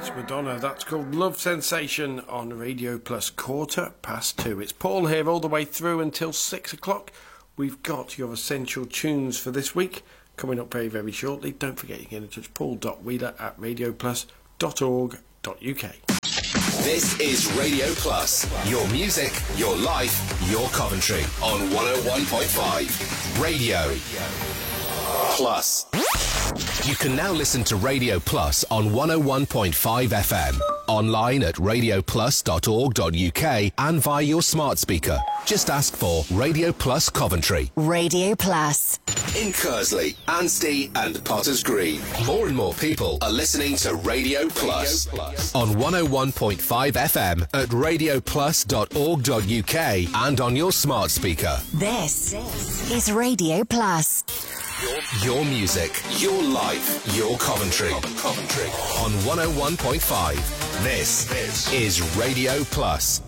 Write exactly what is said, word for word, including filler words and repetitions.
Madonna. That's called Love Sensation on Radio Plus, quarter past two. It's Paul here all the way through until six o'clock. We've got your essential tunes for this week coming up very, very shortly. Don't forget you can get in touch, paul dot wheeler at radio plus dot org dot uk. This is Radio Plus. Your music, your life, your Coventry on one oh one point five. Radio Plus. You can now listen to Radio Plus on one oh one point five F M, online at radio plus dot org dot uk and via your smart speaker. Just ask for Radio Plus Coventry. Radio Plus. In Kersley, Anstey and Potters Green, more and more people are listening to Radio Plus, Radio Plus. On one oh one point five F M at radio plus dot org dot uk and on your smart speaker. This is Radio Plus. Your, your music, your life, your Coventry. Coventry. On one oh one point five. This is Radio Plus.